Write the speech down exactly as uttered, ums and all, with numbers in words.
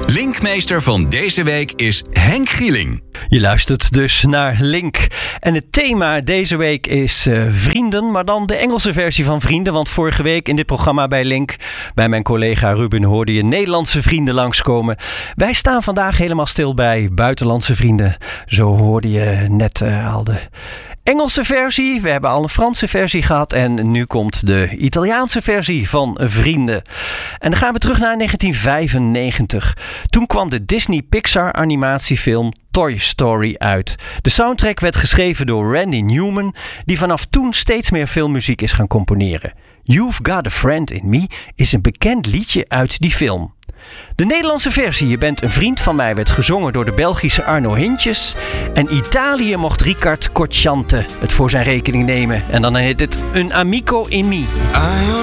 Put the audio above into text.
Linkmeester van deze week is Henk Gieling. Je luistert dus naar Link. En het thema deze week is uh, vrienden, maar dan de Engelse versie van vrienden. Want vorige week in dit programma bij Link, bij mijn collega Ruben, hoorde je Nederlandse vrienden langskomen. Wij staan vandaag helemaal stil bij buitenlandse vrienden. Zo hoorde je net uh, al de Engelse versie. We hebben al een Franse versie gehad. En nu komt de Italiaanse versie van Vrienden. En dan gaan we terug naar negentien vijfennegentig. Toen kwam de Disney Pixar animatiefilm Toy Story uit. De soundtrack werd geschreven door Randy Newman, die vanaf toen steeds meer filmmuziek is gaan componeren. You've Got a Friend in Me is een bekend liedje uit die film. De Nederlandse versie, Je bent een vriend van mij, werd gezongen door de Belgische Arno Hintjes. En Italië mocht Ricard Cocciante het voor zijn rekening nemen. En dan heet het Un Amico in Me.